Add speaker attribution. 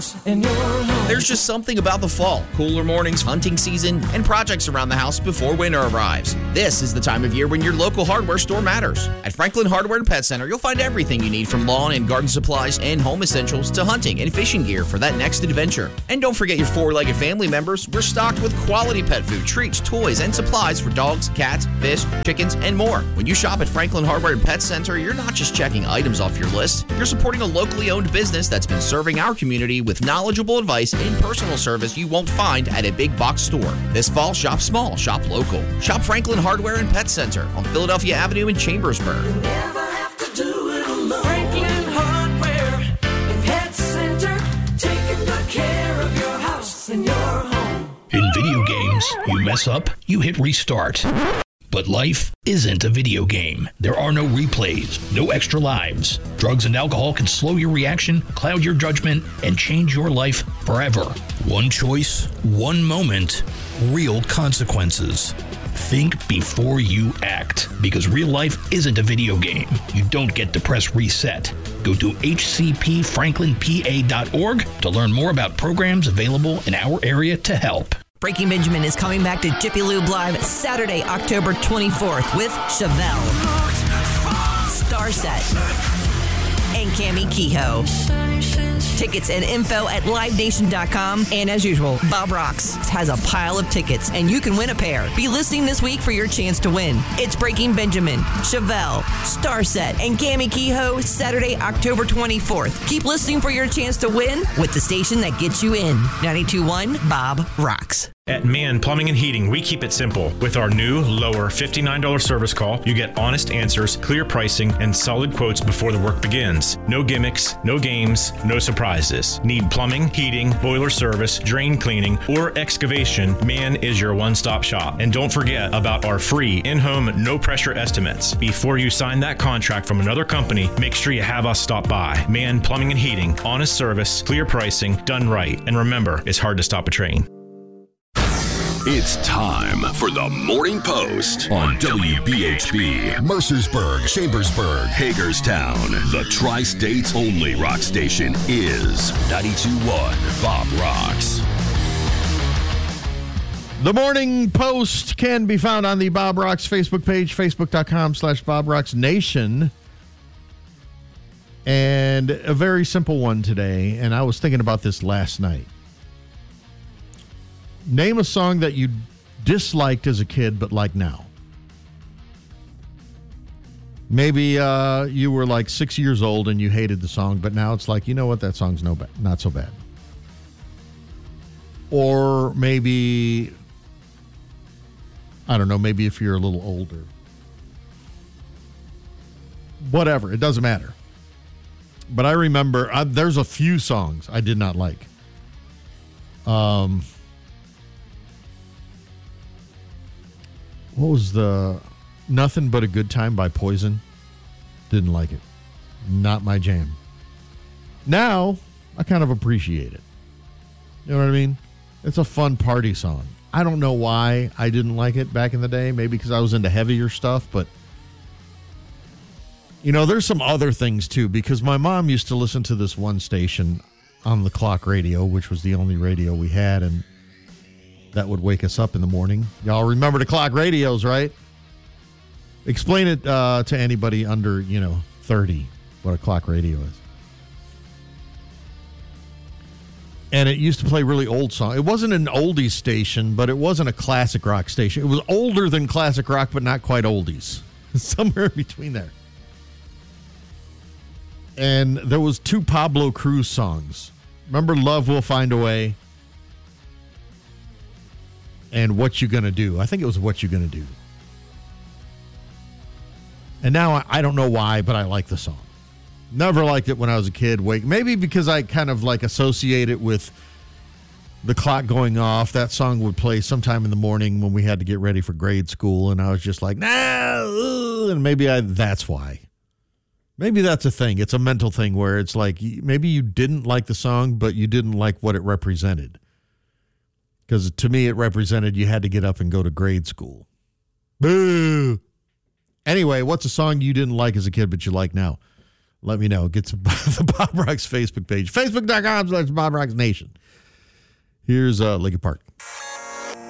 Speaker 1: in your home.
Speaker 2: There's just something about the fall, cooler mornings, hunting season, and projects around the house before winter arrives. This is the time of year when your local hardware store matters. At Franklin Hardware and Pet Center, you'll find everything you need from lawn and garden supplies and home essentials to hunting and fishing gear for that next adventure. And don't forget your four-legged family members. We're stocked with quality pet food, treats, toys, and supplies for dogs, cats, fish, chickens, and more. When you shop at Franklin Hardware and Pet Center, you're not just checking items off your list. You're supporting a locally owned business that's been serving our community with knowledgeable advice and personal service you won't find at a big box store. This fall, shop small, shop local. Shop Franklin Hardware and Pet Center on Philadelphia Avenue in Chambersburg.
Speaker 1: You never have to do it alone. Franklin Hardware and Pet Center, taking good care of your house and your home.
Speaker 3: In video games, you mess up, you hit restart. But life isn't a video game. There are no replays, no extra lives. Drugs and alcohol can slow your reaction, cloud your judgment, and change your life forever. One choice, one moment, real consequences. Think before you act, because real life isn't a video game. You don't get to press reset. Go to hcpfranklinpa.org to learn more about programs available in our area to help.
Speaker 4: Breaking Benjamin is coming back to Jiffy Lube Live Saturday, October 24th with Chevelle, Starset, and Cammie Kehoe. Tickets and info at livenation.com. And as usual, Bob Rocks has a pile of tickets, and you can win a pair. Be listening this week for your chance to win. It's Breaking Benjamin, Chevelle, Starset, and Cammie Kehoe, Saturday, October 24th. Keep listening for your chance to win with the station that gets you in. 92.1 Bob Rocks.
Speaker 5: At Mann Plumbing and Heating, we keep it simple. With our new, lower $59 service call, you get honest answers, clear pricing, and solid quotes before the work begins. No gimmicks, no games, no surprises. Need plumbing, heating, boiler service, drain cleaning, or excavation, Mann is your one-stop shop. And don't forget about our free in-home, no-pressure estimates. Before you sign that contract from another company, make sure you have us stop by. Mann Plumbing and Heating, honest service, clear pricing, done right. And remember, it's hard to stop a train.
Speaker 6: It's time for the Morning Post on WBHB, Mercersburg, Chambersburg, Hagerstown. The Tri-State's only rock station is 92.1 Bob Rocks.
Speaker 7: The Morning Post can be found on the Bob Rocks Facebook page, facebook.com/Bob Rocks Nation. And a very simple one today, and I was thinking about this last night. Name a song that you disliked as a kid but like now. Maybe you were like 6 years old and you hated the song, but now it's like, you know what, that song's not so bad. Or maybe, I don't know, maybe if you're a little older. Whatever, it doesn't matter. But I remember, there's a few songs I did not like. What was the Nothing But a Good Time by Poison? Didn't like it. Not my jam. Now, I kind of appreciate it. You know what I mean? It's a fun party song. I don't know why I didn't like it back in the day. Maybe because I was into heavier stuff, but you know, there's some other things too, because my mom used to listen to this one station on the clock radio, which was the only radio we had, and that would wake us up in the morning. Y'all remember the clock radios, right? Explain it to anybody under, 30, what a clock radio is. And it used to play really old songs. It wasn't an oldies station, but it wasn't a classic rock station. It was older than classic rock, but not quite oldies. Somewhere in between there. And there was 2 Pablo Cruz songs. Remember Love Will Find a Way? And What You Gonna Do? I think it was What You Gonna Do. And now I don't know why, but I like the song. Never liked it when I was a kid. Maybe because I kind of like associate it with the clock going off. That song would play sometime in the morning when we had to get ready for grade school, and I was just like, nah. And maybe that's why. Maybe that's a thing. It's a mental thing where it's like maybe you didn't like the song, but you didn't like what it represented. Because to me, it represented you had to get up and go to grade school. Boo! Anyway, what's a song you didn't like as a kid but you like now? let me know. Get to the Bob Rocks Facebook page, facebook.com/Bob Rocks Nation. Here's Linkin Park.